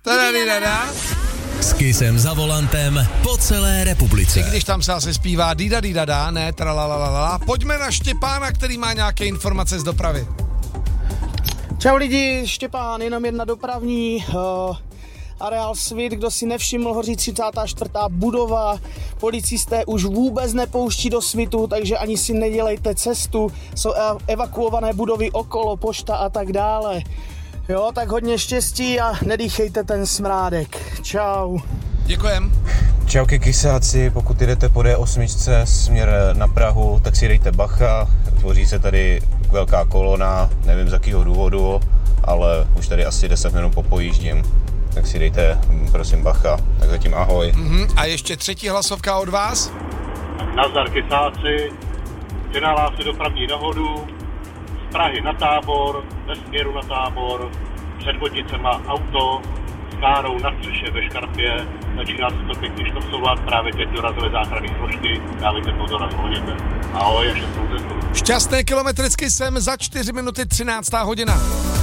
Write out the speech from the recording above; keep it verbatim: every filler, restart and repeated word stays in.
Tadadidada. S Kissem za volantem po celé republice. I když tam se asi zpívá didadidada, ne tralalalala. Pojďme na Štěpána, který má nějaké informace z dopravy. Čau lidi, Štěpán, jenom jedna dopravní. Uh, areál Svit, kdo si nevšiml, hoří třicátá čtvrtá budova. Policisté už vůbec nepouští do Svitu, takže ani si nedělejte cestu. Jsou evakuované budovy okolo, pošta a tak dále. Jo, tak hodně štěstí a nedýchejte ten smrádek. Čau. Děkujem. Čauky kysáci, pokud jdete po D osm směr na Prahu, tak si dejte bacha, tvoří se tady velká kolona, nevím z jakého důvodu, ale už tady asi deset minut popojíždím, tak si dejte prosím bacha, tak zatím ahoj. Mm-hmm. A ještě třetí hlasovka od vás? Nazdar kysáci, chci nahlásit dopravní nehodu z Prahy na Tábor, ve směru na Tábor, před Vodnicema auto s károu na střeše ve škarpě, začíná se to pěkně škopsovat, právě teď dorazily záchranné složky, dávejte pozor a zhoněte. Ahoj a šťastnou cestu. Šťastné kilometry s Kissem za čtyři minuty třináctá hodina.